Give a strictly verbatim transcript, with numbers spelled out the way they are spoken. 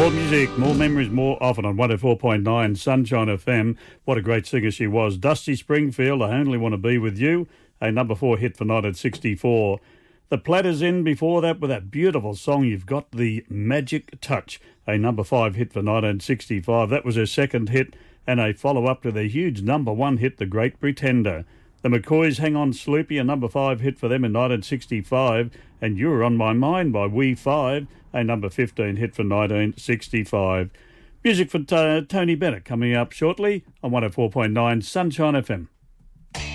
More music, more memories, more often on one oh four point nine Sunshine F M. What a great singer she was. Dusty Springfield, I Only Want to Be With You, a number four hit for nineteen sixty-four. The Platters in before that with that beautiful song, You've Got the Magic Touch, a number five hit for nineteen sixty-five. That was her second hit and a follow-up to their huge number one hit, The Great Pretender. The McCoys, Hang On Sloopy, a number five hit for them in nineteen sixty-five, and You're On My Mind by We Five, a number fifteen hit for nineteen sixty-five. Music for t- Tony Bennett coming up shortly on one oh four point nine Sunshine F M.